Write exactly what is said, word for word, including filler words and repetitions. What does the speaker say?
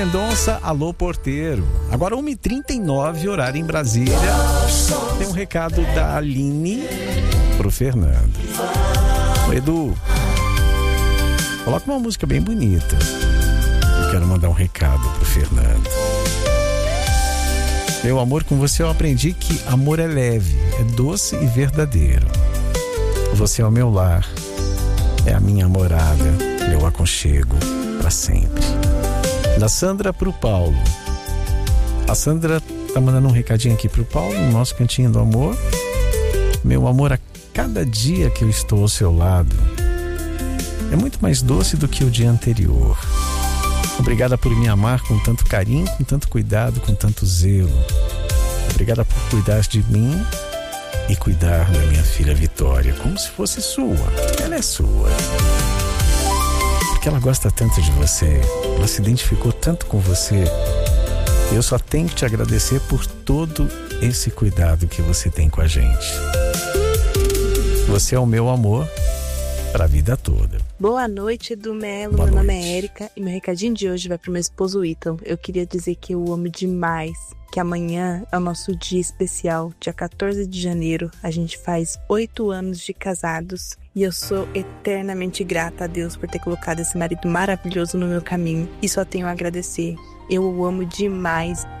Mendonça, alô porteiro. Agora uma e trinta e nove, horário em Brasília. Tem um recado da Aline pro Fernando. Ô, Edu, coloca uma música bem bonita. Eu quero mandar um recado pro Fernando. Meu amor, com você eu aprendi que amor é leve, é doce e verdadeiro. Você é o meu lar, é a minha morada, meu aconchego para sempre. Da Sandra pro Paulo. A Sandra tá mandando um recadinho aqui pro Paulo, no nosso cantinho do amor. Meu amor, a cada dia que eu estou ao seu lado é muito mais doce do que o dia anterior. Obrigada por me amar com tanto carinho, com tanto cuidado, com tanto zelo. Obrigada por cuidar de mim e cuidar da minha filha Vitória como se fosse sua. Ela é sua. Porque ela gosta tanto de você, ela se identificou tanto com você. Eu só tenho que te agradecer por todo esse cuidado que você tem com a gente. Você é o meu amor para a vida toda. Boa noite, Edu Melo. Boa meu noite. nome é Érica e meu recadinho de hoje vai pro meu esposo Ítalo. Eu queria dizer que eu amo demais, que amanhã é o nosso dia especial, dia quatorze de janeiro. A gente faz oito anos de casados e eu sou eternamente grata a Deus por ter colocado esse marido maravilhoso no meu caminho e só tenho a agradecer. Eu o amo demais